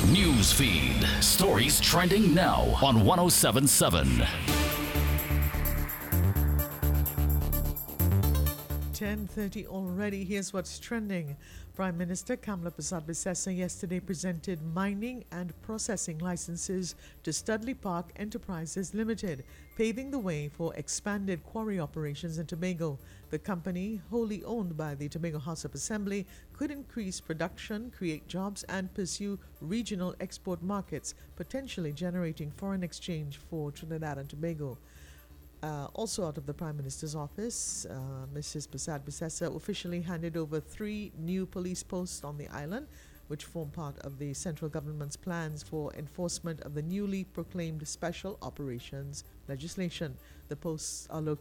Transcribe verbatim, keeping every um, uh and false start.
News feed. Stories trending now on one oh seven point seven. ten thirty already. Here's what's trending. Prime Minister Kamla Persad-Bissessar yesterday presented mining and processing licenses to Studley Park Enterprises Limited, paving the way for expanded quarry operations in Tobago. The company, wholly owned by the Tobago House of Assembly, could increase production, create jobs and pursue regional export markets, potentially generating foreign exchange for Trinidad and Tobago. Uh, also out of the Prime Minister's office, uh, Missus Persad-Bissessar officially handed over three new police posts on the island, which form part of the central government's plans for enforcement of the newly proclaimed Special Operations legislation. The posts are located